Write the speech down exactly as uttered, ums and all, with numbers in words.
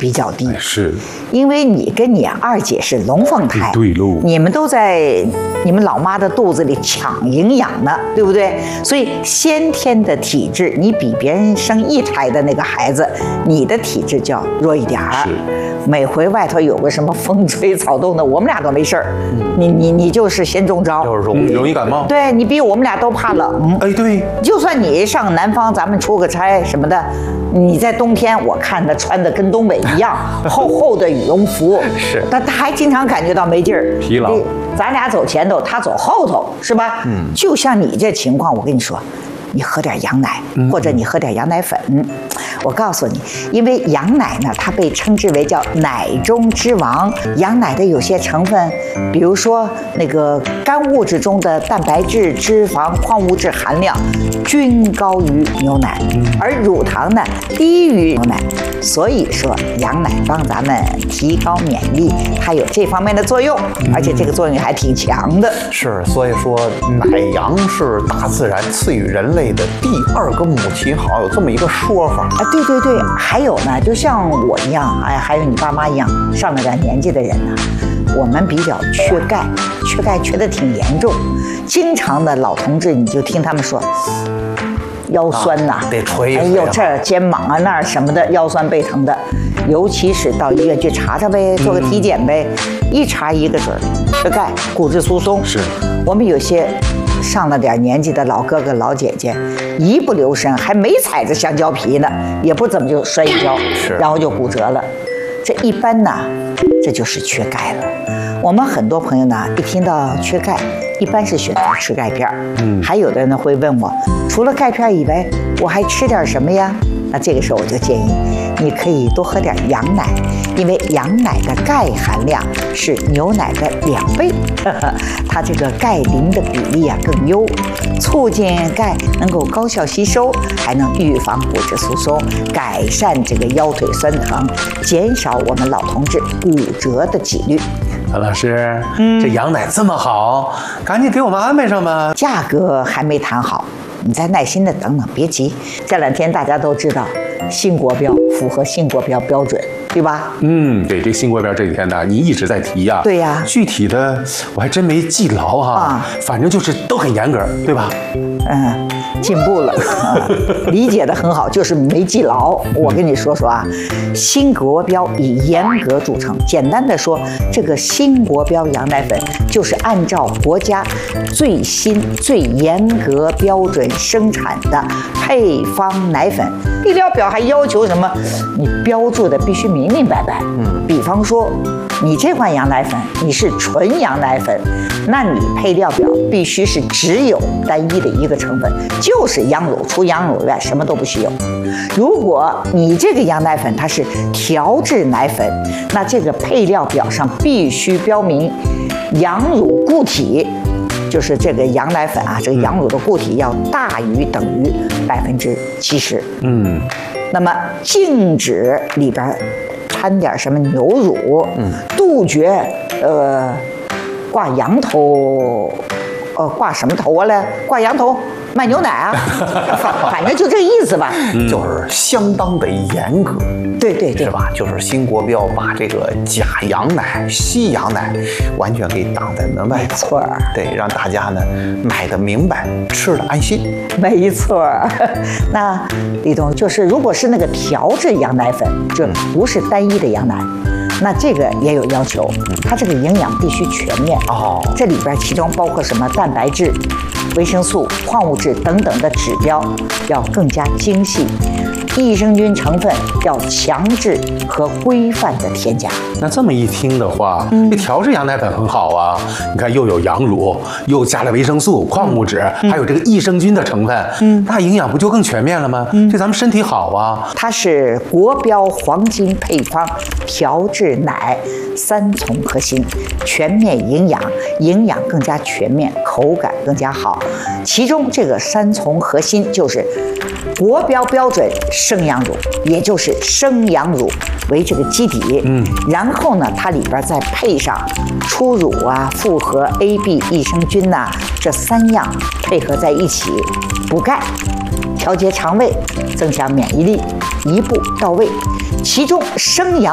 比较低， 是， 因为你跟你二姐是龙凤胎， 对喽， 你们都在你们老妈的肚子里抢营养呢，对不对？所以先天的体质，你比别人生一胎的那个孩子，你的体质就要弱一点儿。 是， 每回外头有个什么风吹草动的，我们俩都没事儿，嗯、你你你就是先中招， 就是容易容易感冒。 对你比我们俩都怕冷。 哎，对， 就算你上南方，咱们出个差什么的，你在冬天，我看他穿的跟东北一样，厚厚的羽绒服， 是， 但他还经常感觉到没劲儿， 疲劳。 咱俩走前头，他走后头，是吧？嗯，就像你这情况，我跟你说。你喝点羊奶，或者你喝点羊奶粉。我告诉你，因为羊奶呢，它被称之为叫奶中之王。羊奶的有些成分，比如说那个干物质中的蛋白质、脂肪、矿物质含量均高于牛奶，而乳糖呢低于牛奶。所以说，羊奶帮咱们提高免疫力，它有这方面的作用，而且这个作用还挺强的。 是，所以说奶羊是大自然赐予人类的第二个母亲，好像有这么一个说法啊。对对对，还有呢，就像我一样，哎，还有你爸妈一样，上了点年纪的人呢，我们比较缺钙，缺钙缺得挺严重，经常的老同志，你就听他们说。腰酸呐、啊， 得捶。 哎呦，这儿肩膀啊那儿什么的，腰酸背疼的，尤其是到医院去查查呗，做个体检呗，嗯、一查一个准儿，缺钙、骨质疏松。 是， 我们有些上了点年纪的老哥哥老姐姐，一不留神还没踩着香蕉皮呢，也不怎么就摔一跤，然后就骨折了。这一般呢，这就是缺钙了。我们很多朋友呢，一听到缺钙，一般是选择吃钙片。嗯，还有的人呢会问我，除了钙片以外，我还吃点什么呀？那这个时候我就建议，你可以多喝点羊奶，因为羊奶的钙含量是牛奶的两倍，呵呵，它这个钙磷的比例啊更优，促进钙能够高效吸收，还能预防骨质疏松，改善这个腰腿酸疼，减少我们老同志骨折的几率。 韩老师，嗯，这羊奶这么好，赶紧给我们安排上吧。 价格还没谈好，你再耐心的等等，别急。这两天大家都知道，新国标符合新国标标准，对吧？ 嗯，对，这新国标这几天呢，你一直在提呀。 对呀。 具体的我还真没记牢哈。啊。反正就是都很严格，对吧？ 嗯，进步了，嗯、理解的很好，就是没记牢。我跟你说说啊，新国标以严格著称。简单的说，这个新国标羊奶粉就是按照国家最新最严格标准生产的配方奶粉。配料表还要求什么？你标注的必须明明白白。嗯，比方说，你这款羊奶粉你是纯羊奶粉，那你配料表必须是只有单一的一个成分，就是羊乳，除羊乳以外什么都不许有。如果你这个羊奶粉它是调制奶粉，那这个配料表上必须标明羊乳固体。就是这个羊奶粉啊，这个羊乳的固体要大于等于百分之七十。嗯，那么静止里边掺点什么牛乳，嗯，杜绝呃挂羊头，呃挂什么头啊嘞？挂羊头卖牛奶啊，反正就这意思吧， 嗯、就是相当的严格。 对对对， 是吧？就是新国标把这个假羊奶、西羊奶完全给挡在门外。 没错儿， 对，让大家呢买的明白，吃的安心。 没错儿。那李总就是，如果是那个调制羊奶粉，就不是单一的羊奶。那这个也有要求，它这个营养必须全面哦。这里边其中包括什么蛋白质、维生素、矿物质等等的指标要更加精细，益生菌成分要强制和规范的添加。 那这么一听的话，嗯、这调制羊奶粉很好啊。你看，又有羊乳，又加了维生素、矿物质，嗯、还有这个益生菌的成分，嗯，那营养不就更全面了吗？嗯，对咱们身体好啊。 它是国标黄金配方调制奶三重核心，全面营养，营养更加全面，口感更加好。其中这个三重核心就是国标标准生羊乳，也就是生羊乳为这个基底，嗯，然后呢，它里边再配上初乳啊、复合 A、B 益生菌呐、啊，这三样配合在一起，补钙、调节肠胃、增强免疫力，一步到位。其中生羊